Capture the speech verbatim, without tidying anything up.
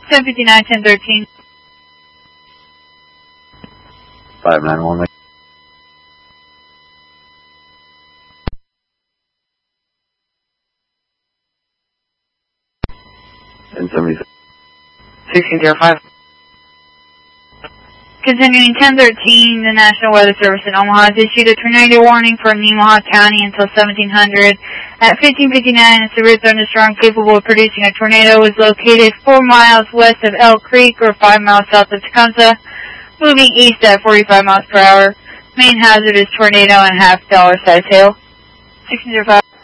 seven fifty-nine, ten thirteen. five nine one. ten seventy-six. sixteen zero five. Continuing ten thirteen, the National Weather Service in Omaha has issued a tornado warning for Nemaha County until seventeen hundred. At fifteen fifty-nine, a severe thunderstorm capable of producing a tornado was located four miles west of Elk Creek or five miles south of Tecumseh, moving east at forty-five miles per hour. Main hazard is tornado and half dollar size hail. sixteen zero five.